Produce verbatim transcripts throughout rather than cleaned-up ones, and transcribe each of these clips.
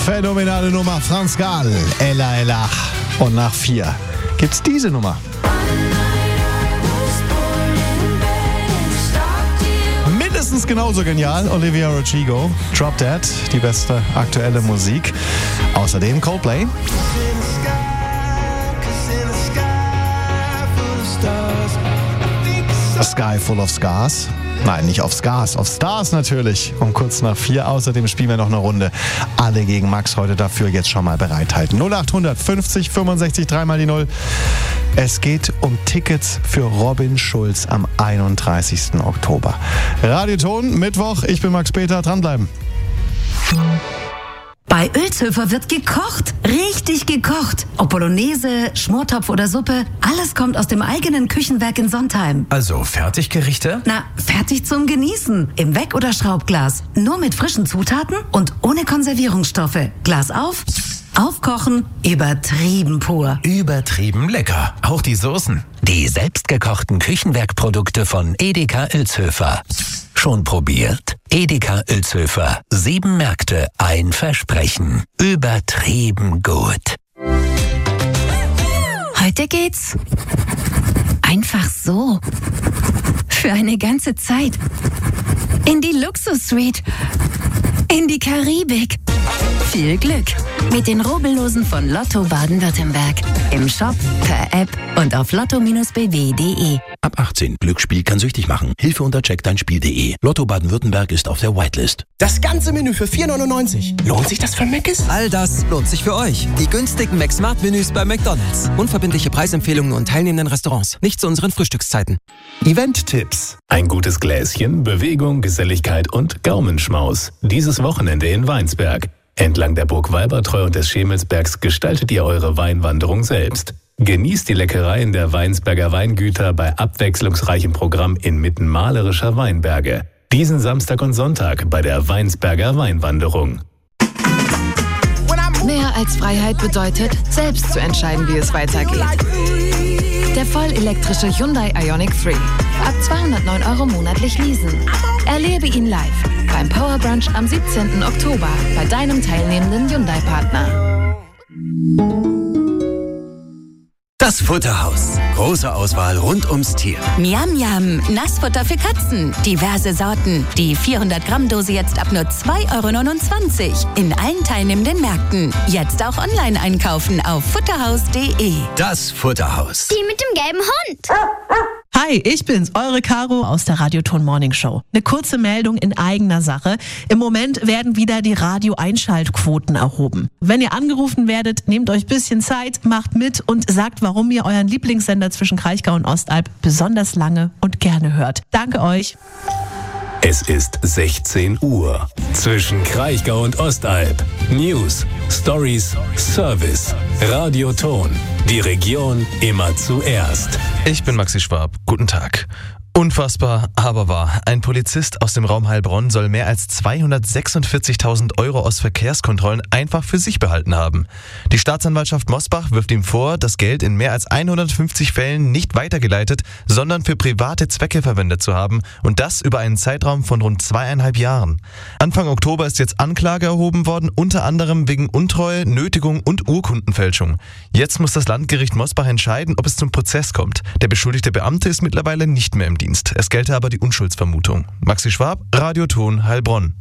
Phänomenale Nummer, Franz Gall, Ella Ella. Und nach vier gibt's diese Nummer. Mindestens genauso genial, Olivia Rodrigo, Drop Dead, die beste aktuelle Musik. Außerdem Coldplay. A Sky Full of Scars. Nein, nicht auf Scars, auf Stars natürlich. Um kurz nach vier. Außerdem spielen wir noch eine Runde. Alle gegen Max heute dafür jetzt schon mal bereithalten. null acht fünfzig fünfundsechzig drei mal die null. Es geht um Tickets für Robin Schulz am einunddreißigsten Oktober. Radioton, Mittwoch. Ich bin Max Peter. Dranbleiben. Bei Oelzhöfer wird gekocht, richtig gekocht. Ob Bolognese, Schmortopf oder Suppe, alles kommt aus dem eigenen Küchenwerk in Sontheim. Also Fertiggerichte? Na, fertig zum Genießen. Im Weck- oder Schraubglas. Nur mit frischen Zutaten und ohne Konservierungsstoffe. Glas auf, aufkochen, übertrieben pur. Übertrieben lecker. Auch die Soßen. Die selbstgekochten Küchenwerkprodukte von Edeka Oelzhöfer. Schon probiert? Edeka Oelzhöfer. Sieben Märkte, ein Versprechen. Übertrieben gut. Heute geht's einfach so. Für eine ganze Zeit. In die Luxus-Suite. In die Karibik. Viel Glück mit den Rubbellosen von Lotto Baden-Württemberg. Im Shop, per App und auf lotto b w punkt de. Ab achtzehn. Glücksspiel kann süchtig machen. Hilfe unter check dein spiel punkt de. Lotto Baden-Württemberg ist auf der Whitelist. Das ganze Menü für vier neunundneunzig. Lohnt sich das für Mc's? All das lohnt sich für euch. Die günstigen McSmart-Menüs bei McDonald's. Unverbindliche Preisempfehlungen und teilnehmenden Restaurants. Nicht zu unseren Frühstückszeiten. Event-Tipps. Ein gutes Gläschen, Bewegung, Geselligkeit und Gaumenschmaus. Dieses Wochenende in Weinsberg. Entlang der Burg Weibertreu und des Schemelsbergs gestaltet ihr eure Weinwanderung selbst. Genießt die Leckereien der Weinsberger Weingüter bei abwechslungsreichem Programm inmitten malerischer Weinberge. Diesen Samstag und Sonntag bei der Weinsberger Weinwanderung. Mehr als Freiheit bedeutet, selbst zu entscheiden, wie es weitergeht. Der vollelektrische Hyundai Ioniq drei. Ab zweihundertneun Euro monatlich leasen. Erlebe ihn live beim Power Brunch am siebzehnten Oktober bei deinem teilnehmenden Hyundai-Partner. Das Futterhaus. Große Auswahl rund ums Tier. Miam Miam, Nassfutter für Katzen. Diverse Sorten. Die vierhundert Gramm Dose jetzt ab nur zwei Euro neunundzwanzig. In allen teilnehmenden Märkten. Jetzt auch online einkaufen auf futterhaus punkt de. Das Futterhaus. Die mit dem gelben Hund. Hi, ich bin's, eure Caro aus der Radioton Morning Show. Eine kurze Meldung in eigener Sache. Im Moment werden wieder die Radio-Einschaltquoten erhoben. Wenn ihr angerufen werdet, nehmt euch ein bisschen Zeit, macht mit und sagt, warum ihr euren Lieblingssender zwischen Kraichgau und Ostalb besonders lange und gerne hört. Danke euch. Es ist sechzehn Uhr. Zwischen Kraichgau und Ostalb. News, Stories, Service. Radioton. Die Region immer zuerst. Ich bin Maxi Schwab. Guten Tag. Unfassbar, aber wahr. Ein Polizist aus dem Raum Heilbronn soll mehr als zweihundertsechsundvierzigtausend Euro aus Verkehrskontrollen einfach für sich behalten haben. Die Staatsanwaltschaft Mosbach wirft ihm vor, das Geld in mehr als hundertfünfzig Fällen nicht weitergeleitet, sondern für private Zwecke verwendet zu haben und das über einen Zeitraum von rund zweieinhalb Jahren. Anfang Oktober ist jetzt Anklage erhoben worden, unter anderem wegen Untreue, Nötigung und Urkundenfälschung. Jetzt muss das Landgericht Mosbach entscheiden, ob es zum Prozess kommt. Der beschuldigte Beamte ist mittlerweile nicht mehr im Dienst. Es gelte aber die Unschuldsvermutung. Maxi Schwab, Radioton Heilbronn.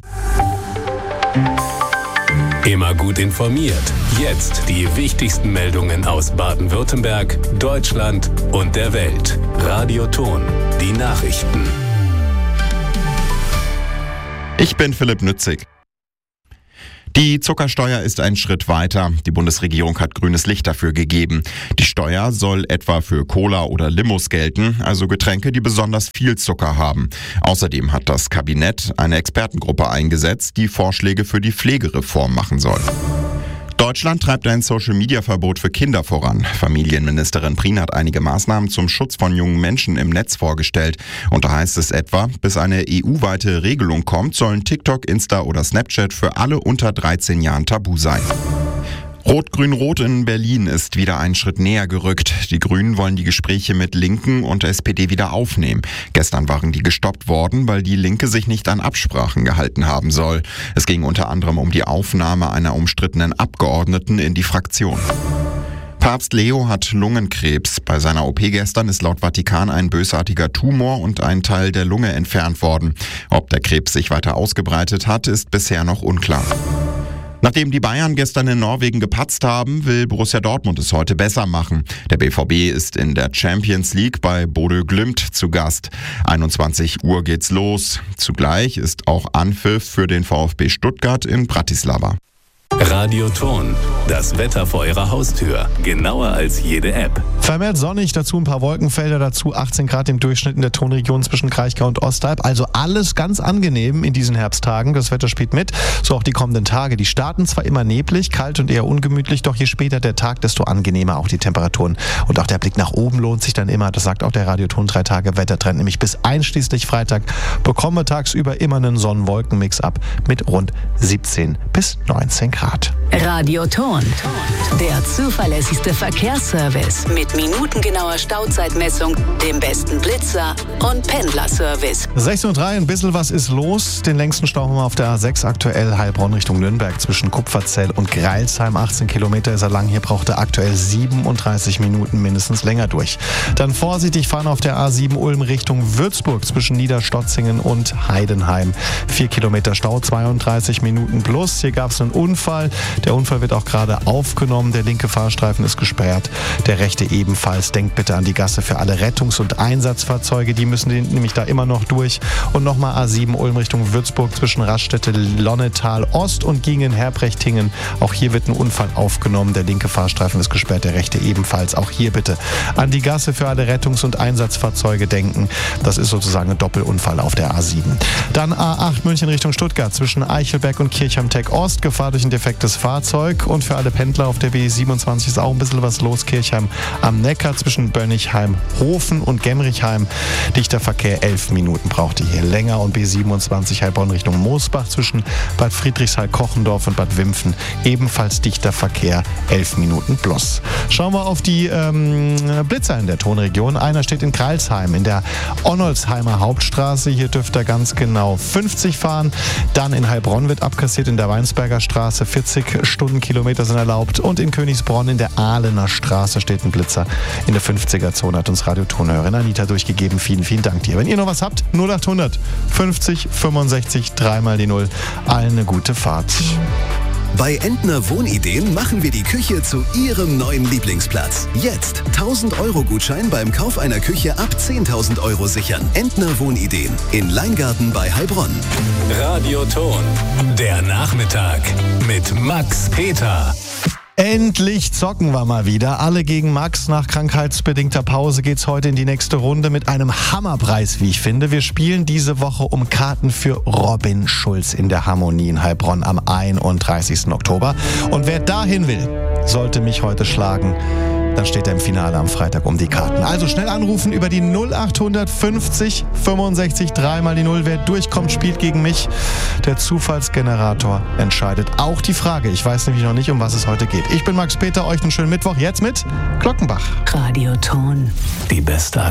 Immer gut informiert. Jetzt die wichtigsten Meldungen aus Baden-Württemberg, Deutschland und der Welt. Radioton, die Nachrichten. Ich bin Philipp Nützig. Die Zuckersteuer ist ein Schritt weiter. Die Bundesregierung hat grünes Licht dafür gegeben. Die Steuer soll etwa für Cola oder Limos gelten, also Getränke, die besonders viel Zucker haben. Außerdem hat das Kabinett eine Expertengruppe eingesetzt, die Vorschläge für die Pflegereform machen soll. Deutschland treibt ein Social-Media-Verbot für Kinder voran. Familienministerin Prien hat einige Maßnahmen zum Schutz von jungen Menschen im Netz vorgestellt. Und da heißt es etwa, bis eine E U-weite Regelung kommt, sollen TikTok, Insta oder Snapchat für alle unter dreizehn Jahren tabu sein. Rot-Grün-Rot in Berlin ist wieder einen Schritt näher gerückt. Die Grünen wollen die Gespräche mit Linken und S P D wieder aufnehmen. Gestern waren die gestoppt worden, weil die Linke sich nicht an Absprachen gehalten haben soll. Es ging unter anderem um die Aufnahme einer umstrittenen Abgeordneten in die Fraktion. Papst Leo hat Lungenkrebs. Bei seiner O P gestern ist laut Vatikan ein bösartiger Tumor und ein Teil der Lunge entfernt worden. Ob der Krebs sich weiter ausgebreitet hat, ist bisher noch unklar. Nachdem die Bayern gestern in Norwegen gepatzt haben, will Borussia Dortmund es heute besser machen. Der B V B ist in der Champions League bei Bodø Glimt zu Gast. einundzwanzig Uhr geht's los. Zugleich ist auch Anpfiff für den VfB Stuttgart in Bratislava. Radioton, das Wetter vor Ihrer Haustür. Genauer als jede App. Vermehrt sonnig, dazu ein paar Wolkenfelder, dazu achtzehn Grad im Durchschnitt in der Tonregion zwischen Kraichgau und Ostalb. Also alles ganz angenehm in diesen Herbsttagen. Das Wetter spielt mit. So auch die kommenden Tage. Die starten zwar immer neblig, kalt und eher ungemütlich, doch je später der Tag, desto angenehmer auch die Temperaturen. Und auch der Blick nach oben lohnt sich dann immer. Das sagt auch der Radioton drei Tage Wettertrend. Nämlich bis einschließlich Freitag bekommen wir tagsüber immer einen Sonnen-Wolken-Mix ab mit rund siebzehn bis neunzehn Grad. Radioton, der zuverlässigste Verkehrsservice mit minutengenauer Stauzeitmessung, dem besten Blitzer und Pendlerservice. sechzehn Uhr drei, ein bisschen was ist los. Den längsten Stau haben wir auf der A sechs aktuell Heilbronn Richtung Nürnberg zwischen Kupferzell und Greilsheim. achtzehn Kilometer ist er lang. Hier braucht er aktuell siebenunddreißig Minuten mindestens länger durch. Dann vorsichtig fahren auf der A sieben Ulm Richtung Würzburg zwischen Niederstotzingen und Heidenheim. vier Kilometer Stau, zweiunddreißig Minuten plus. Hier gab es einen Unfall. Der Unfall wird auch gerade aufgenommen. Der linke Fahrstreifen ist gesperrt. Der rechte ebenfalls. Denkt bitte an die Gasse für alle Rettungs- und Einsatzfahrzeuge. Die müssen nämlich da immer noch durch. Und nochmal A sieben Ulm Richtung Würzburg zwischen Raststätte Lonnetal Ost und Gingen-Herbrechting. Auch hier wird ein Unfall aufgenommen. Der linke Fahrstreifen ist gesperrt. Der rechte ebenfalls. Auch hier bitte an die Gasse für alle Rettungs- und Einsatzfahrzeuge denken. Das ist sozusagen ein Doppelunfall auf der A sieben. Dann A acht München Richtung Stuttgart zwischen Eichelberg und Kirchheim-Tech Ost. Gefahr durch ein defektes Fahrzeug. Und für alle Pendler auf der B siebenundzwanzig ist auch ein bisschen was los. Kirchheim am Neckar zwischen Bönnigheim, Hofen und Gemrichheim. Dichter Verkehr, elf Minuten braucht ihr hier länger. Und B siebenundzwanzig Heilbronn Richtung Moosbach zwischen Bad Friedrichshall-Kochendorf und Bad Wimpfen. Ebenfalls dichter Verkehr, elf Minuten plus. Schauen wir auf die ähm, Blitzer in der Tonregion. Einer steht in Greilsheim in der Onnolsheimer Hauptstraße. Hier dürfte er ganz genau fünfzig fahren. Dann in Heilbronn wird abkassiert in der Weinsberger Straße. vierzig Stundenkilometer sind erlaubt. Und in Königsbronn in der Ahlener Straße steht ein Blitzer. In der fünfziger-Zone hat uns Radiotonhörerin Anita durchgegeben. Vielen, vielen Dank dir. Wenn ihr noch was habt, null achthundert fünfzig fünfundsechzig dreimal die Null. Allen eine gute Fahrt. Bei Entner Wohnideen machen wir die Küche zu Ihrem neuen Lieblingsplatz. Jetzt tausend Euro Gutschein beim Kauf einer Küche ab zehntausend Euro sichern. Entner Wohnideen in Leingarten bei Heilbronn. Radioton, der Nachmittag mit Max Peter. Endlich zocken wir mal wieder. Alle gegen Max. Nach krankheitsbedingter Pause geht's heute in die nächste Runde mit einem Hammerpreis, wie ich finde. Wir spielen diese Woche um Karten für Robin Schulz in der Harmonie in Heilbronn am einunddreißigsten Oktober. Und wer dahin will, sollte mich heute schlagen. Dann steht er im Finale am Freitag um die Karten. Also schnell anrufen über die null achthundert fünfzig fünfundsechzig dreimal die Null. Wer durchkommt, spielt gegen mich. Der Zufallsgenerator entscheidet auch die Frage. Ich weiß nämlich noch nicht, um was es heute geht. Ich bin Max Peter, euch einen schönen Mittwoch. Jetzt mit Glockenbach. Radioton. Die beste